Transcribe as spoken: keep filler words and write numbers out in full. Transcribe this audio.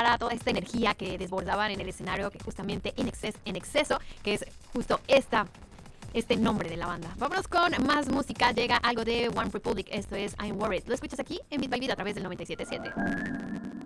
expresara toda esta energía que desbordaban en el escenario, que justamente en exceso, en exceso que es justo esta, este nombre de la banda. Vámonos con más música, llega algo de One Republic, esto es I'm Worried. Lo escuchas aquí en Beat by Beat a través del noventa y siete punto siete.